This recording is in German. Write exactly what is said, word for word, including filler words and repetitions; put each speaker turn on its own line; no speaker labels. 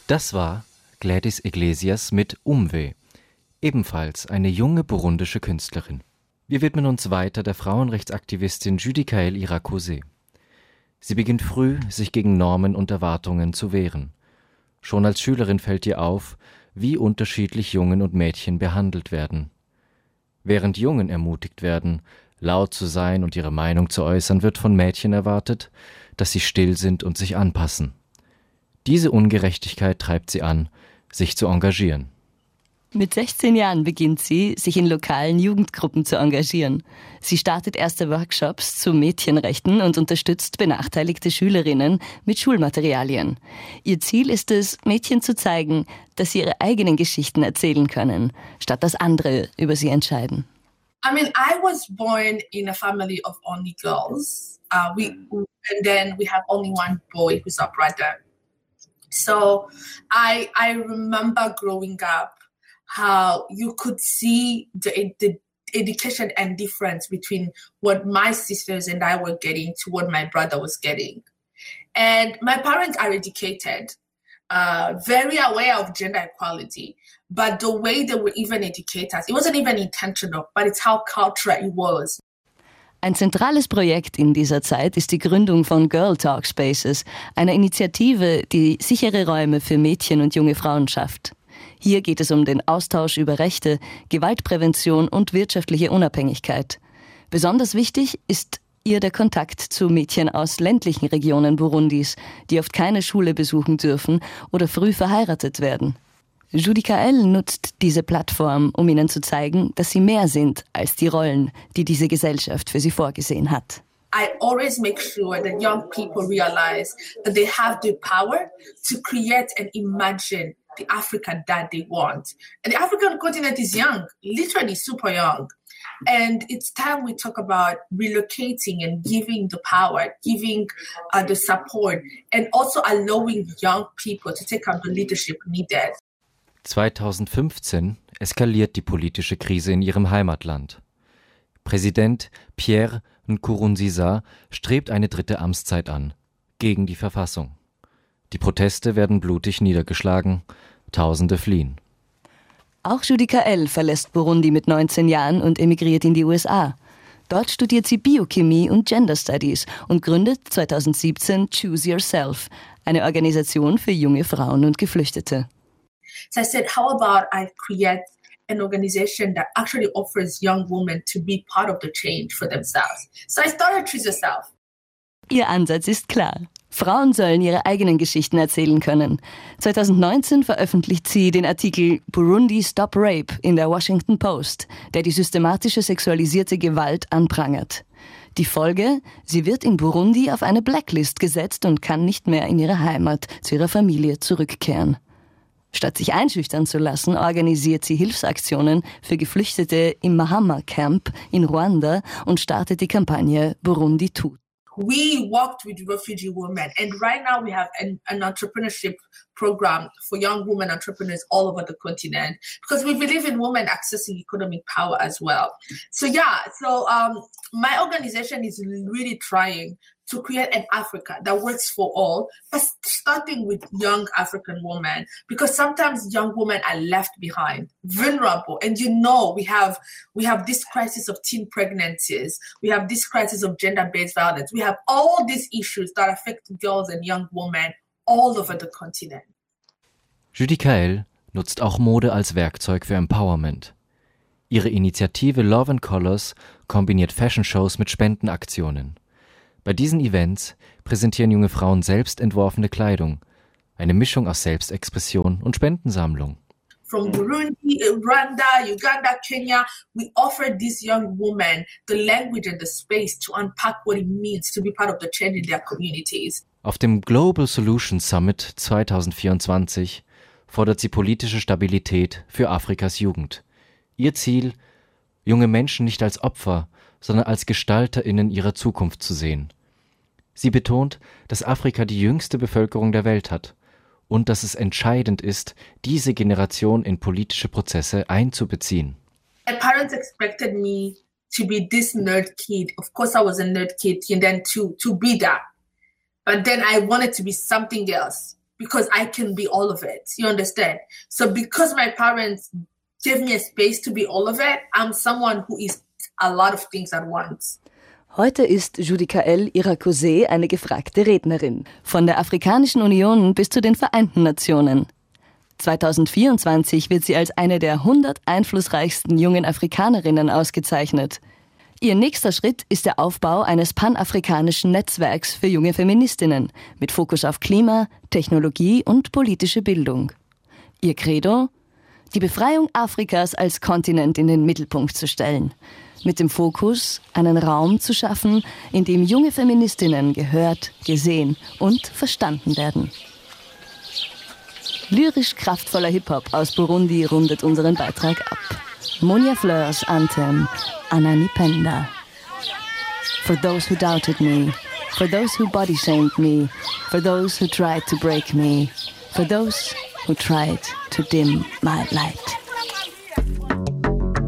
Das war Gladys Iglesias mit Umweh, ebenfalls eine junge burundische Künstlerin. Wir widmen uns weiter der Frauenrechtsaktivistin Judicaël Irakoze. Sie beginnt früh, sich gegen Normen und Erwartungen zu wehren. Schon als Schülerin fällt ihr auf, wie unterschiedlich Jungen und Mädchen behandelt werden. Während Jungen ermutigt werden, laut zu sein und ihre Meinung zu äußern, wird von Mädchen erwartet, dass sie still sind und sich anpassen. Diese Ungerechtigkeit treibt sie an, sich zu engagieren.
Mit sechzehn Jahren beginnt sie, sich in lokalen Jugendgruppen zu engagieren. Sie startet erste Workshops zu Mädchenrechten und unterstützt benachteiligte Schülerinnen mit Schulmaterialien. Ihr Ziel ist es, Mädchen zu zeigen, dass sie ihre eigenen Geschichten erzählen können, statt dass andere über sie entscheiden.
I mean, I was born in a family of only girls. Uh, we, and then we have only one boy who's our brother. So I, I remember growing up how you could see the, the education and difference between what my sisters and I were getting to what my brother was getting. And my parents are educated, uh, very aware of gender equality, but the way they were even educate us, it wasn't even intentional, but it's how cultural it was.
Ein zentrales Projekt in dieser Zeit ist die Gründung von Girl Talk Spaces, einer Initiative, die sichere Räume für Mädchen und junge Frauen schafft. Hier geht es um den Austausch über Rechte, Gewaltprävention und wirtschaftliche Unabhängigkeit. Besonders wichtig ist ihr der Kontakt zu Mädchen aus ländlichen Regionen Burundis, die oft keine Schule besuchen dürfen oder früh verheiratet werden. Judicaël nutzt diese Plattform, um ihnen zu zeigen, dass sie mehr sind als die Rollen, die diese Gesellschaft für sie vorgesehen hat.
I always make sure that young people realize that they have the power to create and imagine the Africa that they want. And the African continent is young, literally super young. And it's time we talk about relocating and giving the power, giving uh, the support, and also allowing young people to take up the leadership needed.
zweitausendfünfzehn eskaliert die politische Krise in ihrem Heimatland. Präsident Pierre Nkurunziza strebt eine dritte Amtszeit an, gegen die Verfassung. Die Proteste werden blutig niedergeschlagen, Tausende fliehen.
Auch Judicaël verlässt Burundi mit neunzehn Jahren und emigriert in die U S A. Dort studiert sie Biochemie und Gender Studies und gründet zweitausendsiebzehn Choose Yourself, eine Organisation für junge Frauen und Geflüchtete.
So I said, how about I create an organization that actually offers young women to be part of the change for themselves. So I started Choose Yourself.
Ihr Ansatz ist klar. Frauen sollen ihre eigenen Geschichten erzählen können. zweitausendneunzehn veröffentlicht sie den Artikel Burundi Stop Rape in der Washington Post, der die systematische sexualisierte Gewalt anprangert. Die Folge? Sie wird in Burundi auf eine Blacklist gesetzt und kann nicht mehr in ihre Heimat zu ihrer Familie zurückkehren. Statt sich einschüchtern zu lassen, organisiert sie Hilfsaktionen für Geflüchtete im Mahama Camp in Ruanda und startet die Kampagne Burundi tut.
We worked with refugee women, and right now we have an, an entrepreneurship program for young women entrepreneurs all over the continent because we believe in women accessing economic power as well. So yeah, so um, my organization is really trying to create an Africa that works for all, but starting with young African women, because sometimes young women are left behind, vulnerable. And you know, we have we have this crisis of teen pregnancies, we have this crisis of gender-based violence, we have all these issues that affect girls and young women all over the continent.
Judicaël nutzt auch Mode als Werkzeug für Empowerment. Ihre Initiative Love and Colors kombiniert Fashion-Shows mit Spendenaktionen. Bei diesen Events präsentieren junge Frauen selbst entworfene Kleidung, eine Mischung aus Selbstexpression und Spendensammlung.
From Burundi, Rwanda, Uganda, Kenya, we offer these young women the language and the space to unpack what it means to be part of the change in their communities.
Auf dem Global Solutions Summit zweitausendvierundzwanzig fordert sie politische Stabilität für Afrikas Jugend. Ihr Ziel, junge Menschen nicht als Opfer, sondern als GestalterInnen ihrer Zukunft zu sehen. Sie betont, dass Afrika die jüngste Bevölkerung der Welt hat und dass es entscheidend ist, diese Generation in politische Prozesse einzubeziehen.
My parents expected me to be this nerd kid. Of course I was a nerd kid and then to, to be that. But then I wanted to be something else. because I can be all of it. You understand? So because my parents gave me a space to be all of it, I'm someone who is a lot of things at once.
Heute ist Judicaël Iracusé eine gefragte Rednerin. Von der Afrikanischen Union bis zu den Vereinten Nationen. zweitausendvierundzwanzig wird sie als eine der hundert einflussreichsten jungen Afrikanerinnen ausgezeichnet. Ihr nächster Schritt ist der Aufbau eines panafrikanischen Netzwerks für junge Feministinnen mit Fokus auf Klima, Technologie und politische Bildung. Ihr Credo? Die Befreiung Afrikas als Kontinent in den Mittelpunkt zu stellen. Mit dem Fokus, einen Raum zu schaffen, in dem junge Feministinnen gehört, gesehen und verstanden werden. Lyrisch kraftvoller Hip-Hop aus Burundi rundet unseren Beitrag ab. Monia Fleurs Anthem, Ananipenda. For those who doubted me, for those who body shamed me, for those who tried to break me, for those who tried to dim my light.